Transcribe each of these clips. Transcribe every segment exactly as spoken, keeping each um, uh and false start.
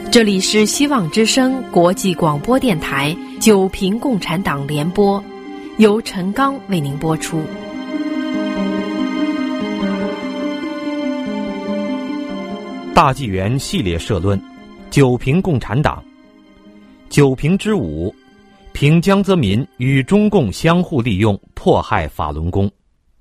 这里是希望之声国际广播电台九平共产党联播，由陈刚为您播出。 大纪元系列社论：九平共产党。九平之五，平江泽民与中共相互利用，迫害法轮功。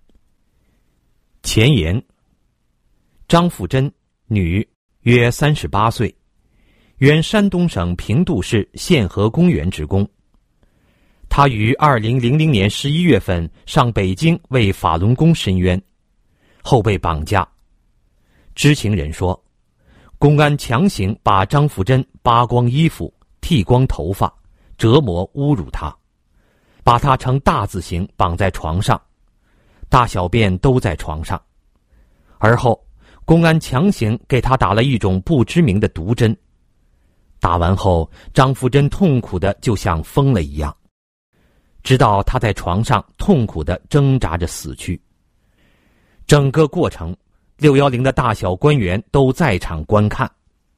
前言：张富珍，女，约三十八岁，原山东省平度市宪和公园职工。她于二零零零年十一月份上北京为法轮功申冤，后被绑架。知情人说，公安强行把张富珍扒光衣服、剃光头发，折磨侮辱她，把她呈大字形绑在床上，大小便都在床上。而后公安强行给她打了一种不知名的毒针，打完后张富珍痛苦的就像疯了一样，直到她在床上痛苦的挣扎着死去。整个过程六一零的大小官员都在场观看。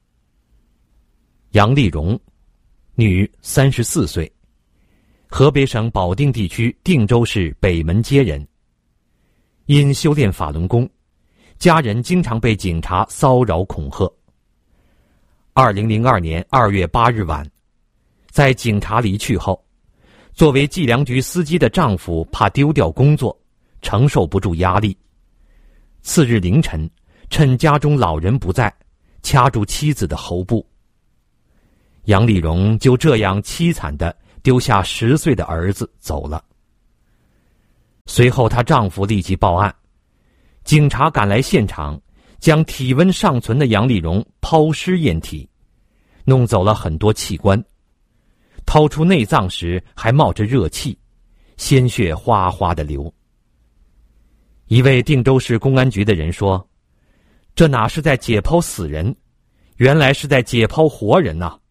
杨丽蓉，女，三十四岁，河北省保定地区定州市北门街人。因修炼法轮功，家人经常被警察骚扰恐吓。二零零二年二月八日晚，在警察离去后，作为计量局司机的丈夫怕丢掉工作，承受不住压力。次日凌晨，趁家中老人不在，掐住妻子的喉部。杨丽蓉就这样凄惨地丢下十岁的儿子走了。随后她丈夫立即报案，警察赶来现场，将体温尚存的杨丽蓉抛尸验体，弄走了很多器官，掏出内脏时还冒着热气，鲜血哗哗地流。一位定州市公安局的人说，这哪是在解剖死人，原来是在解剖活人啊。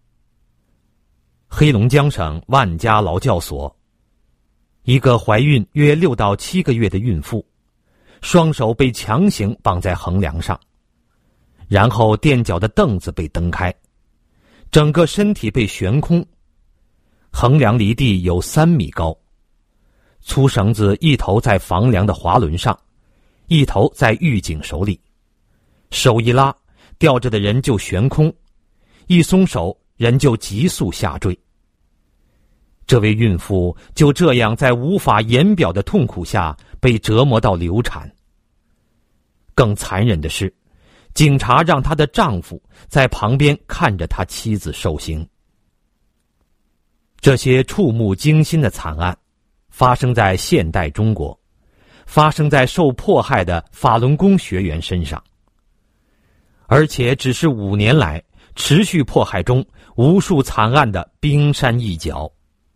黑龙江省万家劳教所，一个怀孕约六到七个月的孕妇，双手被强行绑在横梁上，然后垫脚的凳子被蹬开，整个身体被悬空，横梁离地有三米高，粗绳子一头在房梁的滑轮上，一头在狱警手里，手一拉，吊着的人就悬空，一松手，人就急速下坠。这位孕妇就这样在无法言表的痛苦下被折磨到流产。更残忍的是，警察让她的丈夫在旁边看着她妻子受刑。这些触目惊心的惨案发生在现代中国，发生在受迫害的法轮功学员身上，而且只是五年来持续迫害中无数惨案的冰山一角。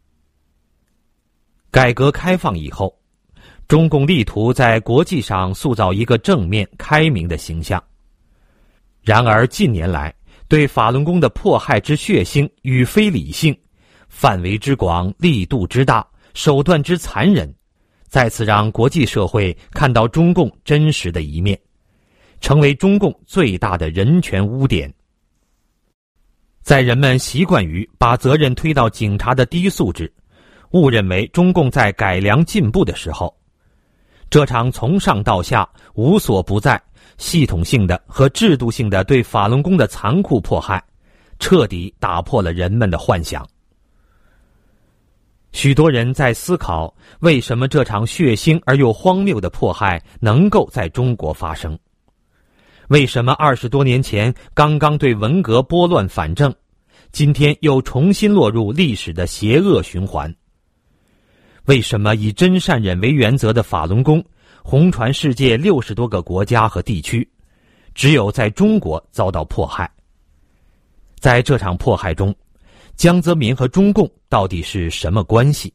改革开放以后，中共力图在国际上塑造一个正面开明的形象。然而近年来对法轮功的迫害之血腥与非理性，范围之广，力度之大，手段之残忍，再次让国际社会看到中共真实的一面，成为中共最大的人权污点。在人们习惯于把责任推到警察的低素质，误认为中共在改良进步的时候，这场从上到下无所不在、系统性的和制度性的对法轮功的残酷迫害，彻底打破了人们的幻想。许多人在思考，为什么这场血腥而又荒谬的迫害能够在中国发生？为什么二十多年前刚刚对文革拨乱反正，今天又重新落入历史的邪恶循环？为什么以真善忍为原则的法轮功红传世界六十多个国家和地区，只有在中国遭到迫害？在这场迫害中，江泽民和中共到底是什么关系？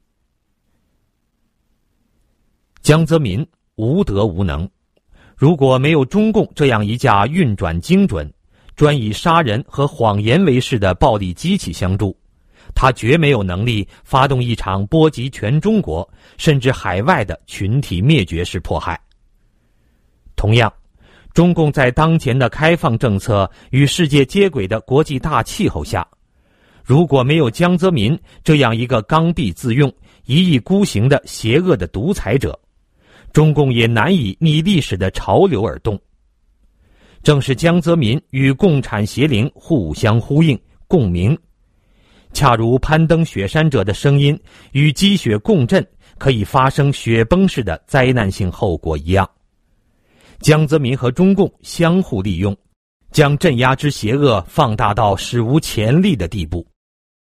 江泽民无德无能，如果没有中共这样一架运转精准、专以杀人和谎言为事的暴力机器相助，他绝没有能力发动一场波及全中国甚至海外的群体灭绝式迫害。同样， 中共在当前的开放政策与世界接轨的国际大气候下，如果没有江泽民这样一个刚愎自用、一意孤行的邪恶的独裁者，中共也难以逆历史的潮流而动。正是江泽民与共产邪灵互相呼应、共鸣，恰如攀登雪山者的声音与积雪共振可以发生雪崩式的灾难性后果一样，江泽民和中共相互利用，将镇压之邪恶放大到史无前例的地步。